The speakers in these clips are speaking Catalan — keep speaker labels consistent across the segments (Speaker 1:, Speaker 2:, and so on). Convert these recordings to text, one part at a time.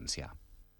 Speaker 1: València.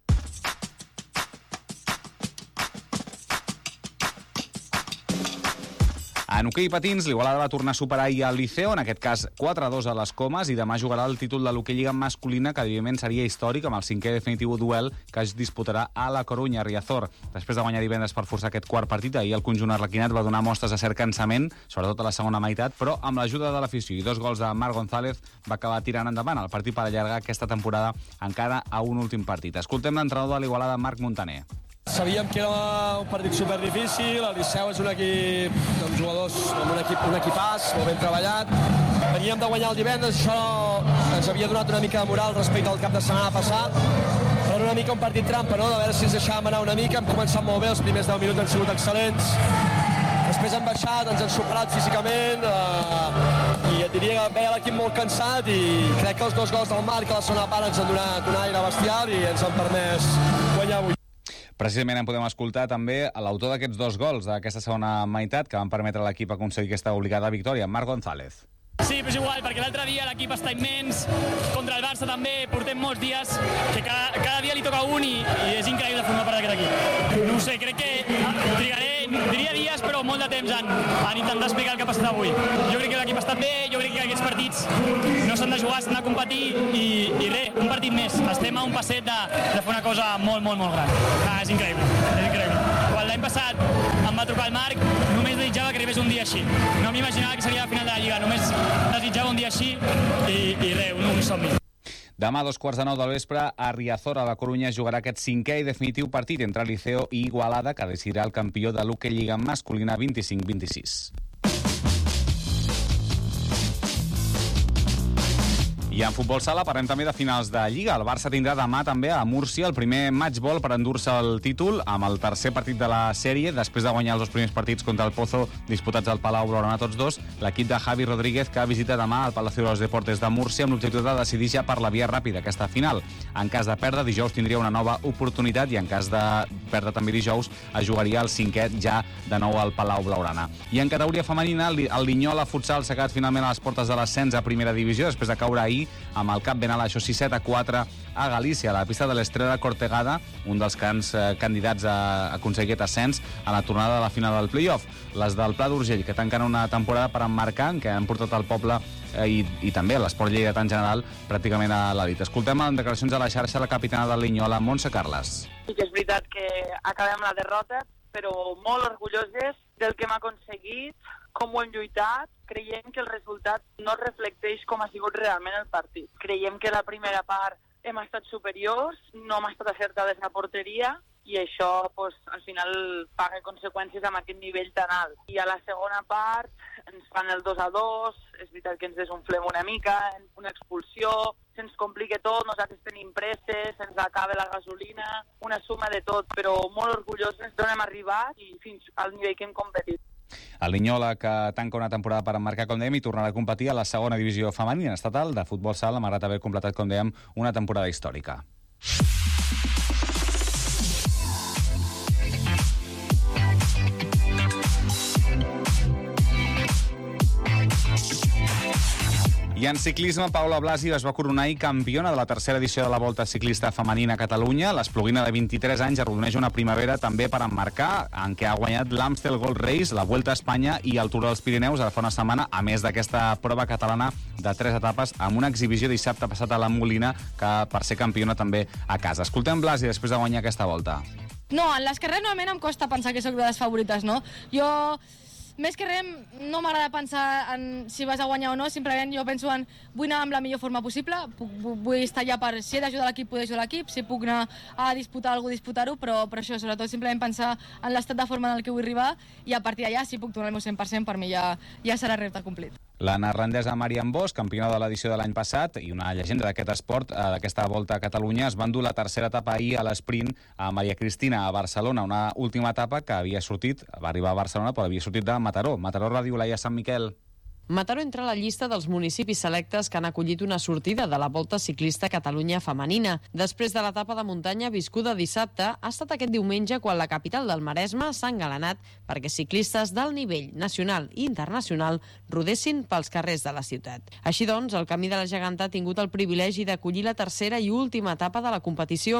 Speaker 1: En hoquei patins, l'Igualada va tornar a superar ahir el Liceo, en aquest cas 4-2 a les Comes, i demà jugarà el títol de l'hoquei lliga masculina, que evidentment seria històric, amb el 5è definitiu duel que es disputarà a la Corunya, a Riazor. Després de guanyar divendres per forçar aquest quart partit, ahir el conjunt arlequinat va donar mostres de cert cansament, sobretot a la segona meitat, però amb l'ajuda de l'afició i 2 gols de Marc González va acabar tirant endavant el partit per allargar aquesta temporada encara a un últim partit. Escoltem l'entrenador de l'Igualada, Marc Montaner.
Speaker 2: Sabíem que era un partit superdifícil, el Liceu és un equip amb jugadors, amb un equipàs, molt ben treballat. Veníem de guanyar el divendres, això ens havia donat una mica de moral respecte al cap de setmana passat, però era una mica un partit trampa, no? De veure si ens deixàvem anar una mica. Hem començat molt bé, els primers 10 minuts han sigut excel·lents. Després hem baixat, ens han superat físicament, i et diria que veia l'equip molt cansat, i crec que els 2 gols del Marc a la segona part ens han donat un aire bestial i ens han permès guanyar avui.
Speaker 1: Precisament en podem escoltar també l'autor d'aquests 2 gols d'aquesta segona meitat que van permetre a l'equip aconseguir aquesta obligada victòria, Marc González.
Speaker 3: Sí, però és igual, perquè l'altre dia l'equip està immens, contra el Barça també, portem molts dies, que cada dia li toca un i és increïble formar part d'aquest equip. No ho sé, crec que trigaré, diria dies, però molt de temps en intentar explicar el que ha passat avui. Jo crec que l'equip ha estat bé, jo crec que aquests partits no s'han de jugar, s'han de competir i res, un partit més. Estem a un passet de fer una cosa molt, molt, molt gran. És increïble, és increïble. Quan l'any passat em va trucar el Marc, només desitjava que arribés un dia així. No m'imaginava que seria la final de la Lliga, només desitjava un dia així i res, un somni.
Speaker 1: Demà a 2:15 del vespre a Riazor, a la Corunya, es jugarà aquest 5è i definitiu partit entre Liceo i Igualada, que decidirà el campió de l'hoquei lliga masculina 25-26. I en futbol sala parlem també de finals de Lliga. El Barça tindrà demà també a Múrcia el primer matchball per endur-se el títol amb el tercer partit de la sèrie. Després de guanyar els 2 primers partits contra el Pozo, disputats al Palau Blaugrana tots 2, l'equip de Javi Rodríguez que visita demà al Palacio de los Deportes de Múrcia amb l'objectiu de decidir ja per la via ràpida aquesta final. En cas de perdre, dijous tindria una nova oportunitat i en cas de perdre també dijous es jugaria el 5è ja de nou al Palau Blaugrana. I en categoria femenina, el Linyola Futsal s'ha quedat finalment a les portes de l'ascens a primera divisió després de caure ahir amb el Cap Benal, això sí, 7-4 a Galícia, a la pista de l'Estrella Cortegada, un dels grans candidats a aconseguir aquest ascens a la tornada de la final del play-off. Les del Pla d'Urgell, que tanquen una temporada per emmarcar, que han portat el poble i també l'esport lleidatà en general pràcticament a l'elit. Escoltem en declaracions a la xarxa la capitana del Linyola, Montse Carles.
Speaker 4: Sí que és veritat que acabem la derrota, però molt orgulloses del que hem aconseguit, com ho hem lluitat. Creiem que el resultat no reflecteix com ha sigut realment el partit. Creiem que la primera part hem estat superiors, no hem estat acertades a porteria i això al final paga conseqüències amb aquest nivell tan alt. I a la segona part ens fan el 2-2, és veritat que ens desunflem una mica, una expulsió, se'ns complica tot, nosaltres tenim presses, se'ns acaba la gasolina, una suma de tot, però molt orgullosos d'on hem arribat i fins al nivell que hem competit.
Speaker 1: El Linyola, que tanca una temporada per emmarcar, com dèiem, i tornarà a competir a la segona divisió femenina estatal de futbol sala, malgrat haver completat, com dèiem, una temporada històrica. I en ciclisme, Paula Blasi es va coronar i campiona de la tercera edició de la Volta Ciclista Femenina a Catalunya. L'espluguina de 23 anys arrodoneix una primavera també per emmarcar, en què ha guanyat l'Amstel Gold Race, la Vuelta a Espanya i el Tour dels Pirineus ara fa una setmana, a més d'aquesta prova catalana de 3 etapes, amb una exhibició dissabte passat a la Molina, que per ser campiona també a casa. Escoltem Blasi després de guanyar aquesta volta.
Speaker 5: No, en les carreres normalment em costa pensar que sóc de les favorites, no? Jo... Més que res, no m'agrada pensar en si vas a guanyar o no, simplement jo penso en vull anar amb la millor forma possible, vull estar allà per si he d'ajudar l'equip, poder ajudar l'equip, si puc anar a disputar alguna cosa, disputar-ho, però això, sobretot simplement pensar en l'estat de forma en el que vull arribar i a partir d'allà, si puc donar el meu 100%, per mi ja serà repte complet.
Speaker 1: La neerlandesa Marianne Vos, campiona de l'edició de l'any passat i una llegenda d'aquest esport, d'aquesta Volta a Catalunya, es va endur la tercera etapa ahir a l'esprint a Maria Cristina a Barcelona, una última etapa que havia sortit, va arribar a Barcelona, però havia sortit de Mataró. Mataró, Ràdio Laia, Sant Miquel.
Speaker 6: Mataró entra a la llista dels municipis selectes que han acollit una sortida de la Volta Ciclista Catalunya femenina. Després de l'etapa de muntanya viscuda dissabte, ha estat aquest diumenge quan la capital del Maresme s'ha engalanat perquè ciclistes d'alt nivell nacional i internacional rodessin pels carrers de la ciutat. Així doncs, el Camí de la Geganta ha tingut el privilegi d'acollir la tercera i última etapa de la competició,